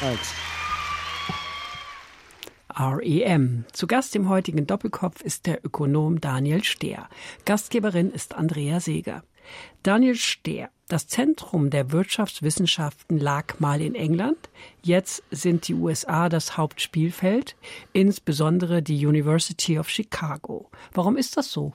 Thanks. REM. Zu Gast im heutigen Doppelkopf ist der Ökonom Daniel Stehr. Gastgeberin ist Andrea Seeger. Daniel Stehr, das Zentrum der Wirtschaftswissenschaften lag mal in England. Jetzt sind die USA das Hauptspielfeld, insbesondere die University of Chicago. Warum ist das so?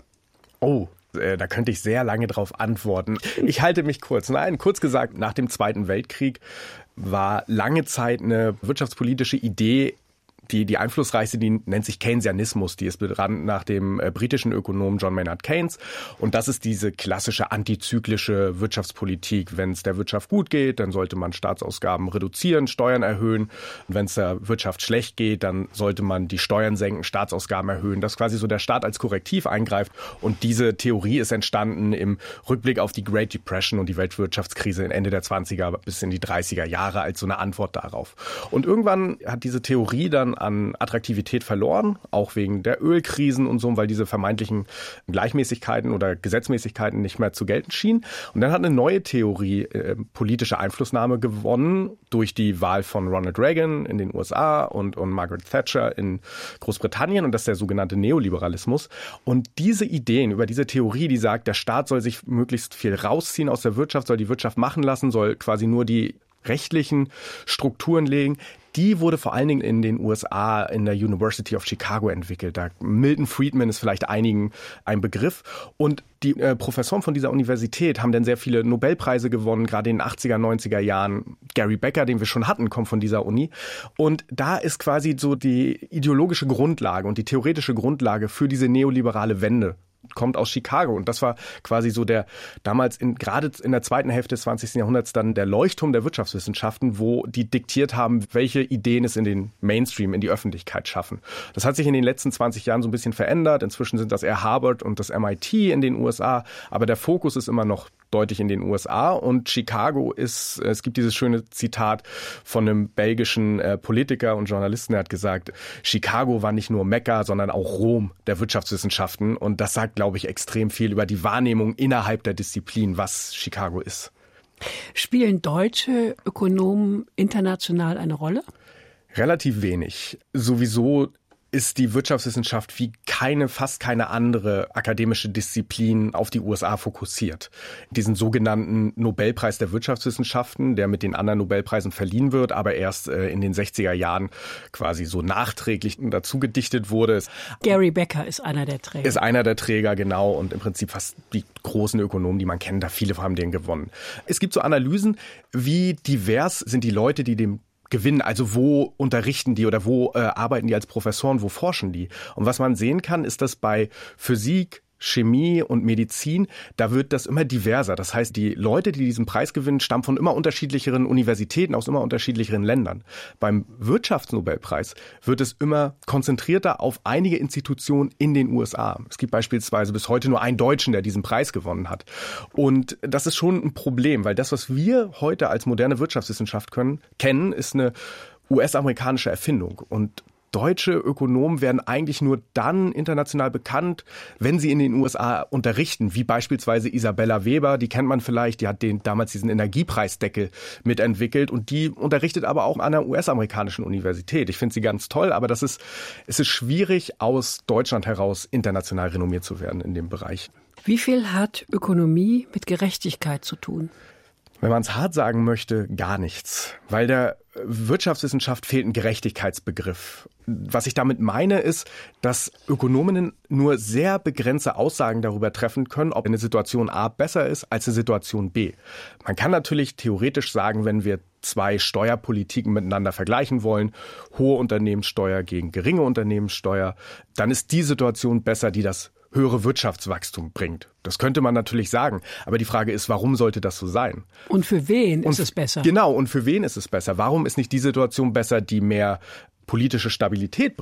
Da könnte ich sehr lange drauf antworten. Ich halte mich kurz. Nein, kurz gesagt, nach dem Zweiten Weltkrieg war lange Zeit eine wirtschaftspolitische Idee, die einflussreichste, die nennt sich Keynesianismus. Die ist benannt nach dem britischen Ökonomen John Maynard Keynes. Und das ist diese klassische antizyklische Wirtschaftspolitik. Wenn es der Wirtschaft gut geht, dann sollte man Staatsausgaben reduzieren, Steuern erhöhen. Und wenn es der Wirtschaft schlecht geht, dann sollte man die Steuern senken, Staatsausgaben erhöhen. Dass quasi so der Staat als Korrektiv eingreift. Und diese Theorie ist entstanden im Rückblick auf die Great Depression und die Weltwirtschaftskrise Ende der 20er bis in die 30er Jahre als so eine Antwort darauf. Und irgendwann hat diese Theorie dann an Attraktivität verloren, auch wegen der Ölkrisen und so, weil diese vermeintlichen Gleichmäßigkeiten oder Gesetzmäßigkeiten nicht mehr zu gelten schienen. Und dann hat eine neue Theorie politische Einflussnahme gewonnen durch die Wahl von Ronald Reagan in den USA und Margaret Thatcher in Großbritannien, und das ist der sogenannte Neoliberalismus. Und diese Ideen über diese Theorie, die sagt, der Staat soll sich möglichst viel rausziehen aus der Wirtschaft, soll die Wirtschaft machen lassen, soll quasi nur die rechtlichen Strukturen legen, die wurde vor allen Dingen in den USA in der University of Chicago entwickelt. Milton Friedman ist vielleicht einigen ein Begriff. Und die Professoren von dieser Universität haben dann sehr viele Nobelpreise gewonnen, gerade in den 80er, 90er Jahren. Gary Becker, den wir schon hatten, kommt von dieser Uni. Und da ist quasi so die ideologische Grundlage und die theoretische Grundlage für diese neoliberale Wende kommt aus Chicago. Und das war quasi so der damals gerade in der zweiten Hälfte des 20. Jahrhunderts dann der Leuchtturm der Wirtschaftswissenschaften, wo die diktiert haben, welche Ideen es in den Mainstream, in die Öffentlichkeit schaffen. Das hat sich in den letzten 20 Jahren so ein bisschen verändert. Inzwischen sind das eher Harvard und das MIT in den USA. Aber der Fokus ist immer noch deutlich in den USA. Und Chicago es gibt dieses schöne Zitat von einem belgischen Politiker und Journalisten, der hat gesagt, Chicago war nicht nur Mekka, sondern auch Rom der Wirtschaftswissenschaften. Und das sagt, glaube ich, extrem viel über die Wahrnehmung innerhalb der Disziplin, was Chicago ist. Spielen deutsche Ökonomen international eine Rolle? Relativ wenig. Sowieso ist die Wirtschaftswissenschaft wie fast keine andere akademische Disziplin auf die USA fokussiert. Diesen sogenannten Nobelpreis der Wirtschaftswissenschaften, der mit den anderen Nobelpreisen verliehen wird, aber erst in den 60er Jahren quasi so nachträglich dazu gedichtet wurde. Gary Becker ist einer der Träger. Ist einer der Träger, genau. Und im Prinzip fast die großen Ökonomen, die man kennt, da viele haben den gewonnen. Es gibt so Analysen, wie divers sind die Leute, die dem gewinnen, also wo unterrichten die oder wo arbeiten die als Professoren, wo forschen die? Und was man sehen kann, ist, dass bei Physik, Chemie und Medizin, da wird das immer diverser. Das heißt, die Leute, die diesen Preis gewinnen, stammen von immer unterschiedlicheren Universitäten aus immer unterschiedlicheren Ländern. Beim Wirtschaftsnobelpreis wird es immer konzentrierter auf einige Institutionen in den USA. Es gibt beispielsweise bis heute nur einen Deutschen, der diesen Preis gewonnen hat. Und das ist schon ein Problem, weil das, was wir heute als moderne Wirtschaftswissenschaft kennen, ist eine US-amerikanische Erfindung. Und deutsche Ökonomen werden eigentlich nur dann international bekannt, wenn sie in den USA unterrichten, wie beispielsweise Isabella Weber, die kennt man vielleicht, die hat damals diesen Energiepreisdeckel mitentwickelt und die unterrichtet aber auch an einer US-amerikanischen Universität. Ich finde sie ganz toll, aber es ist schwierig, aus Deutschland heraus international renommiert zu werden in dem Bereich. Wie viel hat Ökonomie mit Gerechtigkeit zu tun? Wenn man es hart sagen möchte, gar nichts. Weil der Wirtschaftswissenschaft fehlt ein Gerechtigkeitsbegriff. Was ich damit meine, ist, dass Ökonominnen nur sehr begrenzte Aussagen darüber treffen können, ob eine Situation A besser ist als eine Situation B. Man kann natürlich theoretisch sagen, wenn wir zwei Steuerpolitiken miteinander vergleichen wollen, hohe Unternehmenssteuer gegen geringe Unternehmenssteuer, dann ist die Situation besser, die das höhere Wirtschaftswachstum bringt. Das könnte man natürlich sagen. Aber die Frage ist, warum sollte das so sein? Und für wen ist es besser? Genau, und für wen ist es besser? Warum ist nicht die Situation besser, die mehr politische Stabilität bringt?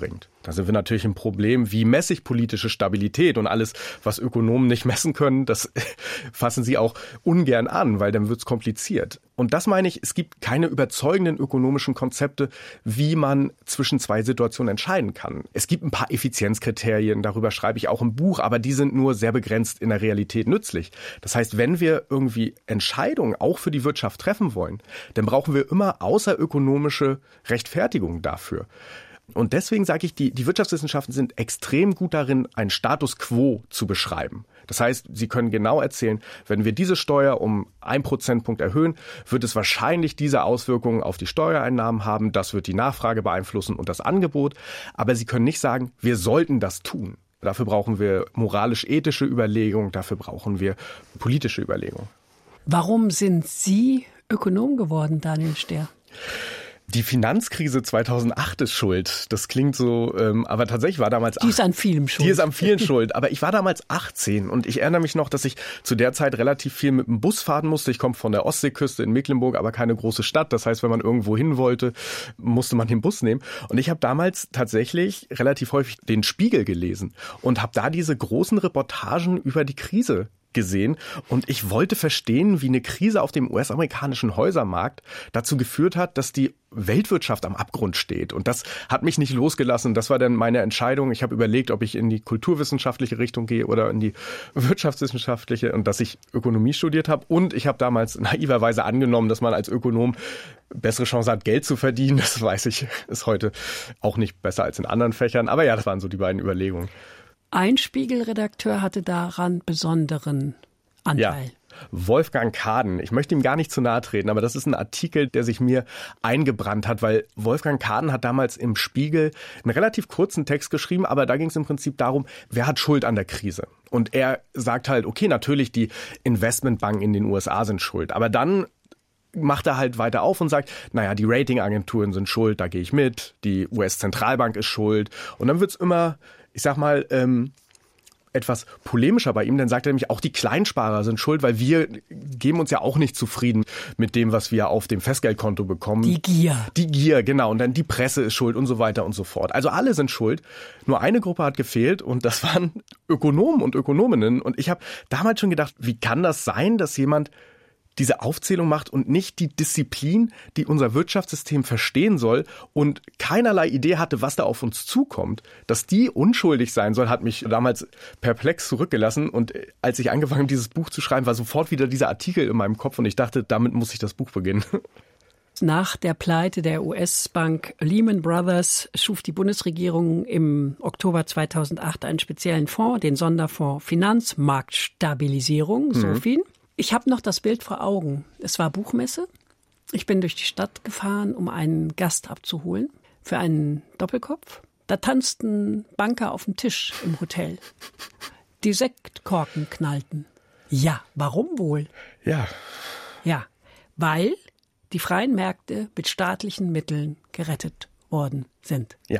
Da sind wir natürlich im Problem, wie messe ich politische Stabilität, und alles, was Ökonomen nicht messen können, das fassen sie auch ungern an, weil dann wird es kompliziert. Und das meine ich, es gibt keine überzeugenden ökonomischen Konzepte, wie man zwischen zwei Situationen entscheiden kann. Es gibt ein paar Effizienzkriterien, darüber schreibe ich auch im Buch, aber die sind nur sehr begrenzt in der Realität nützlich. Das heißt, wenn wir irgendwie Entscheidungen auch für die Wirtschaft treffen wollen, dann brauchen wir immer außerökonomische Rechtfertigung dafür. Und deswegen sage ich, die Wirtschaftswissenschaften sind extrem gut darin, einen Status quo zu beschreiben. Das heißt, sie können genau erzählen, wenn wir diese Steuer um 1 Prozentpunkt erhöhen, wird es wahrscheinlich diese Auswirkungen auf die Steuereinnahmen haben. Das wird die Nachfrage beeinflussen und das Angebot. Aber sie können nicht sagen, wir sollten das tun. Dafür brauchen wir moralisch-ethische Überlegungen, dafür brauchen wir politische Überlegungen. Warum sind Sie Ökonom geworden, Daniel Stehr? Die Finanzkrise 2008 ist schuld. Das klingt so, aber tatsächlich war damals... Die ist an vielem schuld. Die ist an vielen schuld. Aber ich war damals 18 und ich erinnere mich noch, dass ich zu der Zeit relativ viel mit dem Bus fahren musste. Ich komme von der Ostseeküste in Mecklenburg, aber keine große Stadt. Das heißt, wenn man irgendwo hin wollte, musste man den Bus nehmen. Und ich habe damals tatsächlich relativ häufig den Spiegel gelesen und habe da diese großen Reportagen über die Krise gesehen, und ich wollte verstehen, wie eine Krise auf dem US-amerikanischen Häusermarkt dazu geführt hat, dass die Weltwirtschaft am Abgrund steht. Und das hat mich nicht losgelassen. Das war dann meine Entscheidung. Ich habe überlegt, ob ich in die kulturwissenschaftliche Richtung gehe oder in die wirtschaftswissenschaftliche, und dass ich Ökonomie studiert habe. Und ich habe damals naiverweise angenommen, dass man als Ökonom bessere Chance hat, Geld zu verdienen. Das weiß ich, ist heute auch nicht besser als in anderen Fächern. Aber ja, das waren so die beiden Überlegungen. Ein Spiegelredakteur hatte daran besonderen Anteil. Ja, Wolfgang Kaden. Ich möchte ihm gar nicht zu nahe treten, aber das ist ein Artikel, der sich mir eingebrannt hat, weil Wolfgang Kaden hat damals im Spiegel einen relativ kurzen Text geschrieben, aber da ging es im Prinzip darum, wer hat Schuld an der Krise? Und er sagt halt, okay, natürlich die Investmentbanken in den USA sind schuld, aber dann macht er halt weiter auf und sagt, naja, die Ratingagenturen sind schuld, da gehe ich mit, die US-Zentralbank ist schuld, und dann wird's immer, ich sag mal, etwas polemischer bei ihm, dann sagt er nämlich, auch die Kleinsparer sind schuld, weil wir geben uns ja auch nicht zufrieden mit dem, was wir auf dem Festgeldkonto bekommen. Die Gier. Die Gier, genau. Und dann die Presse ist schuld und so weiter und so fort. Also alle sind schuld. Nur eine Gruppe hat gefehlt, und das waren Ökonomen und Ökonominnen. Und ich habe damals schon gedacht, wie kann das sein, dass jemand diese Aufzählung macht und nicht die Disziplin, die unser Wirtschaftssystem verstehen soll, und keinerlei Idee hatte, was da auf uns zukommt. Dass die unschuldig sein soll, hat mich damals perplex zurückgelassen. Und als ich angefangen habe, dieses Buch zu schreiben, war sofort wieder dieser Artikel in meinem Kopf, und ich dachte, damit muss ich das Buch beginnen. Nach der Pleite der US-Bank Lehman Brothers schuf die Bundesregierung im Oktober 2008 einen speziellen Fonds, den Sonderfonds Finanzmarktstabilisierung, SOFIN. Ich habe noch das Bild vor Augen. Es war Buchmesse. Ich bin durch die Stadt gefahren, um einen Gast abzuholen für einen Doppelkopf. Da tanzten Banker auf dem Tisch im Hotel. Die Sektkorken knallten. Ja, warum wohl? Ja. Ja, weil die freien Märkte mit staatlichen Mitteln gerettet worden sind. Ja.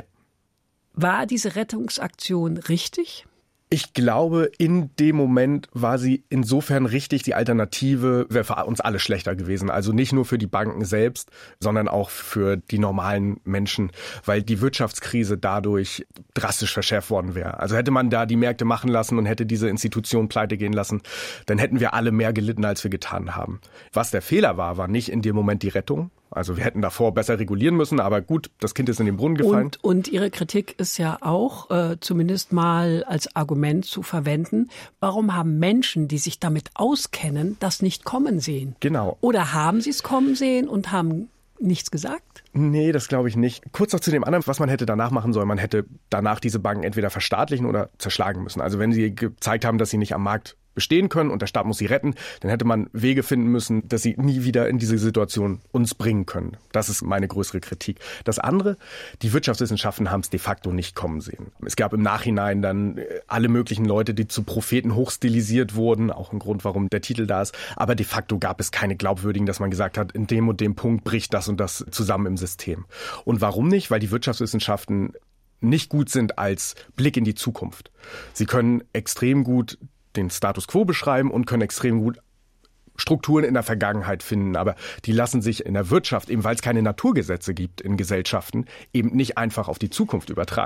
War diese Rettungsaktion richtig? Ich glaube, in dem Moment war sie insofern richtig. Die Alternative wäre für uns alle schlechter gewesen. Also nicht nur für die Banken selbst, sondern auch für die normalen Menschen, weil die Wirtschaftskrise dadurch drastisch verschärft worden wäre. Also hätte man da die Märkte machen lassen und hätte diese Institution pleite gehen lassen, dann hätten wir alle mehr gelitten, als wir getan haben. Was der Fehler war, war nicht in dem Moment die Rettung. Also wir hätten davor besser regulieren müssen, aber gut, das Kind ist in den Brunnen gefallen. Und Ihre Kritik ist ja auch, zumindest mal als Argument zu verwenden, warum haben Menschen, die sich damit auskennen, das nicht kommen sehen? Genau. Oder haben sie es kommen sehen und haben nichts gesagt? Nee, das glaube ich nicht. Kurz noch zu dem anderen, was man hätte danach machen sollen. Man hätte danach diese Banken entweder verstaatlichen oder zerschlagen müssen. Also wenn sie gezeigt haben, dass sie nicht am Markt bestehen können und der Staat muss sie retten, dann hätte man Wege finden müssen, dass sie nie wieder in diese Situation uns bringen können. Das ist meine größere Kritik. Das andere, die Wirtschaftswissenschaften haben es de facto nicht kommen sehen. Es gab im Nachhinein dann alle möglichen Leute, die zu Propheten hochstilisiert wurden, auch ein Grund, warum der Titel da ist. Aber de facto gab es keine glaubwürdigen, dass man gesagt hat, in dem und dem Punkt bricht das und das zusammen im System. Und warum nicht? Weil die Wirtschaftswissenschaften nicht gut sind als Blick in die Zukunft. Sie können extrem gut den Status quo beschreiben und können extrem gut Strukturen in der Vergangenheit finden. Aber die lassen sich in der Wirtschaft, eben weil es keine Naturgesetze gibt in Gesellschaften, eben nicht einfach auf die Zukunft übertragen.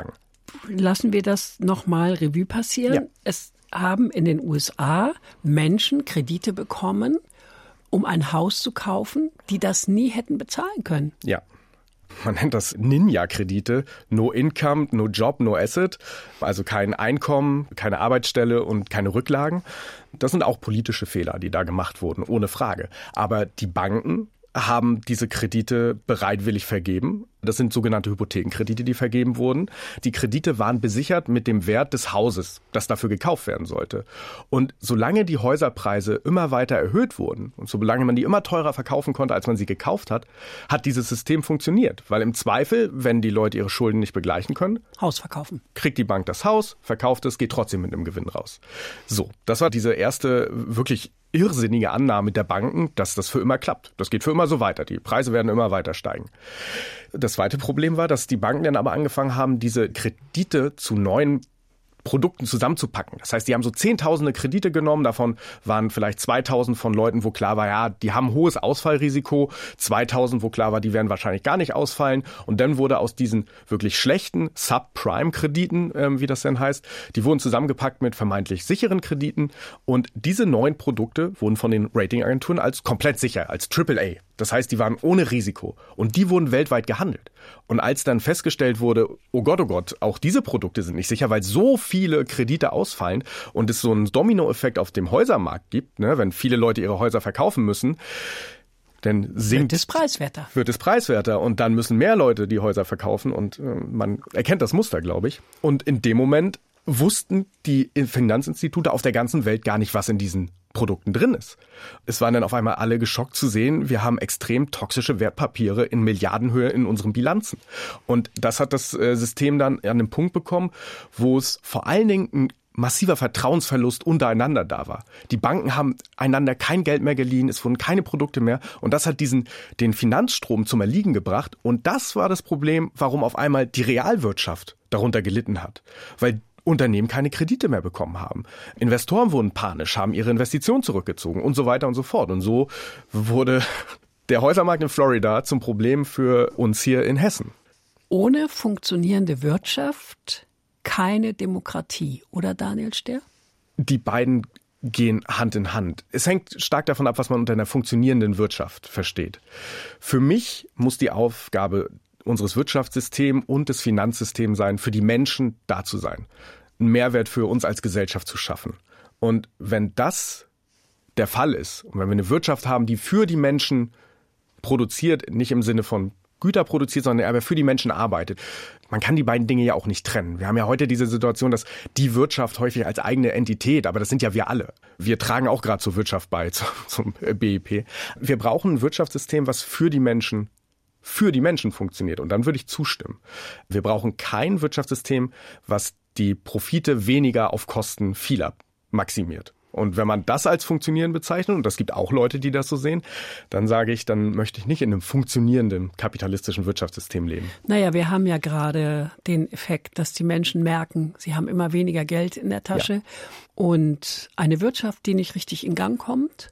lassen wir das nochmal Revue passieren. Ja. Es haben in den USA Menschen Kredite bekommen, um ein Haus zu kaufen, die das nie hätten bezahlen können. Ja. Man nennt das Ninja-Kredite. No Income, no Job, no Asset. Also kein Einkommen, keine Arbeitsstelle und keine Rücklagen. Das sind auch politische Fehler, die da gemacht wurden, ohne Frage. Aber die Banken haben diese Kredite bereitwillig vergeben. Das sind sogenannte Hypothekenkredite, die vergeben wurden. Die Kredite waren besichert mit dem Wert des Hauses, das dafür gekauft werden sollte. Und solange die Häuserpreise immer weiter erhöht wurden und solange man die immer teurer verkaufen konnte, als man sie gekauft hat, hat dieses System funktioniert. Weil im Zweifel, wenn die Leute ihre Schulden nicht begleichen können, Haus verkaufen. Kriegt die Bank das Haus, verkauft es, geht trotzdem mit einem Gewinn raus. So, das war diese erste wirklich irrsinnige Annahme der Banken, dass das für immer klappt. Das geht für immer so weiter. Die Preise werden immer weiter steigen. Das zweite Problem war, dass die Banken dann aber angefangen haben, diese Kredite zu neuen Produkten zusammenzupacken. Das heißt, die haben so Zehntausende Kredite genommen, davon waren vielleicht 2000 von Leuten, wo klar war, ja, die haben hohes Ausfallrisiko, 2000, wo klar war, die werden wahrscheinlich gar nicht ausfallen. Und dann wurde aus diesen wirklich schlechten Subprime-Krediten, wie das denn heißt, die wurden zusammengepackt mit vermeintlich sicheren Krediten. Und diese neuen Produkte wurden von den Ratingagenturen als komplett sicher, als AAA. Das heißt, die waren ohne Risiko. Und die wurden weltweit gehandelt. Und als dann festgestellt wurde, oh Gott, auch diese Produkte sind nicht sicher, weil so viele Kredite ausfallen und es so einen Dominoeffekt auf dem Häusermarkt gibt, ne, wenn viele Leute ihre Häuser verkaufen müssen, dann wird es preiswerter und dann müssen mehr Leute die Häuser verkaufen und man erkennt das Muster, glaube ich. Und in dem Moment wussten die Finanzinstitute auf der ganzen Welt gar nicht, was in diesen Produkten drin ist. Es waren dann auf einmal alle geschockt zu sehen, wir haben extrem toxische Wertpapiere in Milliardenhöhe in unseren Bilanzen. Und das hat das System dann an den Punkt bekommen, wo es vor allen Dingen ein massiver Vertrauensverlust untereinander da war. Die Banken haben einander kein Geld mehr geliehen, es wurden keine Produkte mehr und das hat den Finanzstrom zum Erliegen gebracht. Und das war das Problem, warum auf einmal die Realwirtschaft darunter gelitten hat. Weil Unternehmen keine Kredite mehr bekommen haben. Investoren wurden panisch, haben ihre Investitionen zurückgezogen und so weiter und so fort. Und so wurde der Häusermarkt in Florida zum Problem für uns hier in Hessen. Ohne funktionierende Wirtschaft keine Demokratie, oder Daniel Stehr? Die beiden gehen Hand in Hand. Es hängt stark davon ab, was man unter einer funktionierenden Wirtschaft versteht. Für mich muss die Aufgabe unseres Wirtschaftssystems und des Finanzsystems sein, für die Menschen da zu sein, einen Mehrwert für uns als Gesellschaft zu schaffen. Und wenn das der Fall ist, und wenn wir eine Wirtschaft haben, die für die Menschen produziert, nicht im Sinne von Güter produziert, sondern aber für die Menschen arbeitet, man kann die beiden Dinge ja auch nicht trennen. Wir haben ja heute diese Situation, dass die Wirtschaft häufig als eigene Entität, aber das sind ja wir alle. Wir tragen auch gerade zur Wirtschaft bei, zum BIP. Wir brauchen ein Wirtschaftssystem, was für die Menschen funktioniert. Und dann würde ich zustimmen. Wir brauchen kein Wirtschaftssystem, was die Profite weniger auf Kosten vieler maximiert. Und wenn man das als funktionierend bezeichnet, und das gibt auch Leute, die das so sehen, dann sage ich, dann möchte ich nicht in einem funktionierenden kapitalistischen Wirtschaftssystem leben. Naja, wir haben ja gerade den Effekt, dass die Menschen merken, sie haben immer weniger Geld in der Tasche. Ja. Und eine Wirtschaft, die nicht richtig in Gang kommt.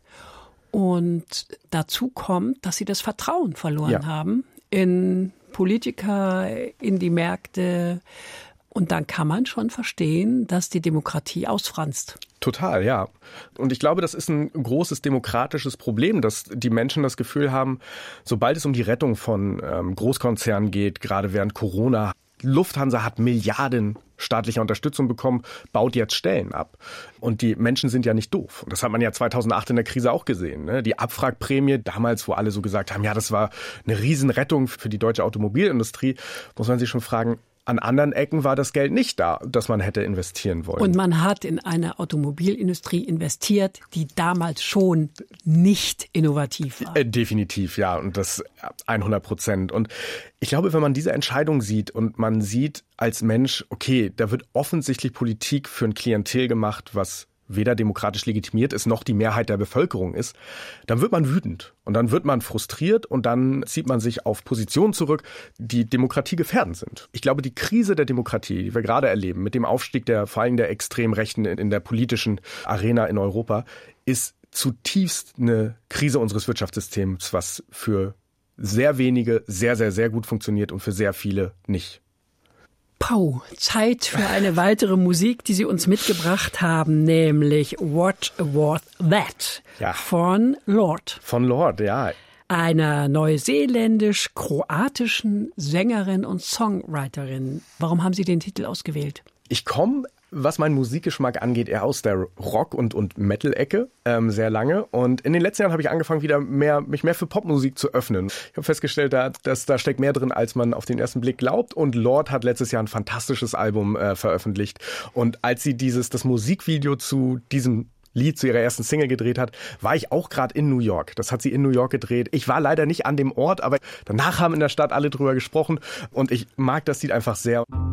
Und dazu kommt, dass sie das Vertrauen verloren haben in Politiker, in die Märkte. Und dann kann man schon verstehen, dass die Demokratie ausfranst. Total, ja. Und ich glaube, das ist ein großes demokratisches Problem, dass die Menschen das Gefühl haben, sobald es um die Rettung von Großkonzernen geht, gerade während Corona, Lufthansa hat Milliarden staatlicher Unterstützung bekommen, baut jetzt Stellen ab. Und die Menschen sind ja nicht doof. Und das hat man ja 2008 in der Krise auch gesehen. Ne? Die Abwrackprämie damals, wo alle so gesagt haben, ja, das war eine Riesenrettung für die deutsche Automobilindustrie, muss man sich schon fragen, an anderen Ecken war das Geld nicht da, das man hätte investieren wollen. Und man hat in eine Automobilindustrie investiert, die damals schon nicht innovativ war. Definitiv, ja. Und das 100%. Und ich glaube, wenn man diese Entscheidung sieht und man sieht als Mensch, okay, da wird offensichtlich Politik für ein Klientel gemacht, was weder demokratisch legitimiert ist, noch die Mehrheit der Bevölkerung ist, dann wird man wütend und dann wird man frustriert und dann zieht man sich auf Positionen zurück, die Demokratie gefährdend sind. Ich glaube, die Krise der Demokratie, die wir gerade erleben, mit dem Aufstieg vor allem der Extremrechten in der politischen Arena in Europa, ist zutiefst eine Krise unseres Wirtschaftssystems, was für sehr wenige sehr, sehr, sehr gut funktioniert und für sehr viele nicht. Pau, Zeit für eine weitere Musik, die Sie uns mitgebracht haben, nämlich What Was That? Ja. Von Lorde. Von Lorde, ja. Einer neuseeländisch-kroatischen Sängerin und Songwriterin. Warum haben Sie den Titel ausgewählt? Ich komme, was meinen Musikgeschmack angeht, eher aus der Rock- und Metal-Ecke sehr lange. Und in den letzten Jahren habe ich angefangen, wieder mich mehr für Popmusik zu öffnen. Ich habe festgestellt, dass da steckt mehr drin, als man auf den ersten Blick glaubt. Und Lorde hat letztes Jahr ein fantastisches Album veröffentlicht. Und als sie das Musikvideo zu diesem Lied zu ihrer ersten Single gedreht hat, war ich auch gerade in New York. Das hat sie in New York gedreht. Ich war leider nicht an dem Ort, aber danach haben in der Stadt alle drüber gesprochen und ich mag das Lied einfach sehr.